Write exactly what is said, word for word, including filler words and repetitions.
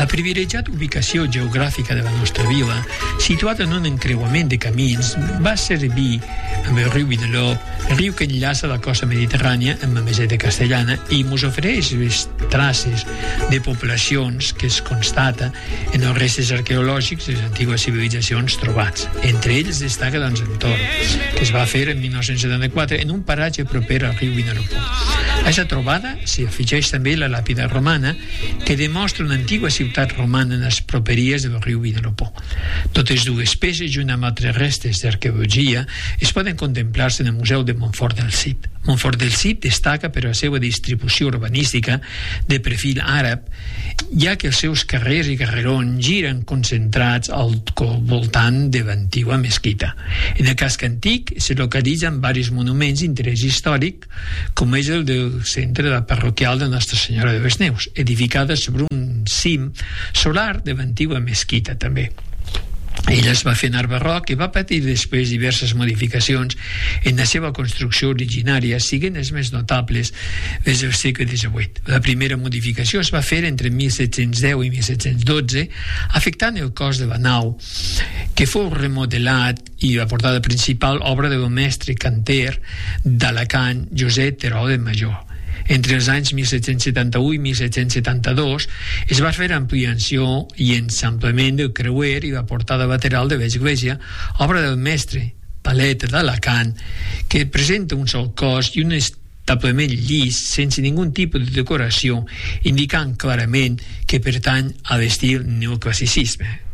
La privilegiata ubicació geogràfica de la nostra vila, situada en un encreuament de camins, va servir amb el riu Vinalop, el riu que enllaça la costa mediterrània amb la meseta castellana i mos ofereix les traces de poblacions que es constata en els restes arqueològics de les antigues civilitzacions trobats. Entre ells destaca doncs el Toro, que es va fer en mil nou-cents setanta-quatre en un paratge proper al riu Vinalopó. A aquesta trobada s'hi afegeix també la làpida romana que demostra una antiga ciutat romana en les properies del riu Vinalopó. Totes dues peces, junt amb altres restes d'arqueologia, es poden contemplar-se en el Museu de Montfort del Cid. Montfort del Cid destaca per la seva distribució urbanística de perfil àrab, ja que els seus carrers i carrerons giren concentrats al voltant de l'antiga mesquita. En el casc antic se localitzen diversos monuments d'interès històric, com és el del centre de la parroquial de Nostra Senyora de les Neus, edificada sobre un cim solar de l'antiga mesquita també. Ella es va fer en art barroc i va patir després diverses modificacions en la seva construcció originària, siguent les més notables des del segle divuit. La primera modificació es va fer entre mil set-cents deu i mil set-cents dotze, afectant el cos de la nau, que fou remodelat, i la portada principal, obra del mestre canter d'Alacant, José Terol de Major. Entre els anys mil set-cents setanta-u i mil set-cents setanta-dos es va fer ampliació i ensamplament del creuer i la portada lateral de l'església, obra del mestre Paleta d'Alacant, que presenta un sol cos i un establiment llis sense ningú tipus de decoració, indicant clarament que pertany a l'estil neoclassicisme.